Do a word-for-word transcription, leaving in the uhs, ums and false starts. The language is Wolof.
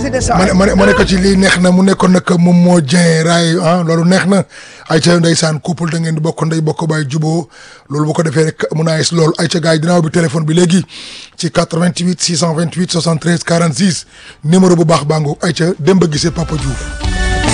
de saa ma ne ma ne ma ne ko ci lii neex na mu nekkoon nag moom moo Dieng raay ah loolu neex na ayca ndeysaan couple da ngeen di bokk ndey bokk baay juboo loolu bu ko defee rek mun naa yees loolu ayca gars yi dinaa ubbi téléphone bi léegi ci quatre-vingt-huit six cent vingt-huit soixante-treize quarante-six numéro bu baax baa ngoog ayca Demba Guissé Papa Diouf.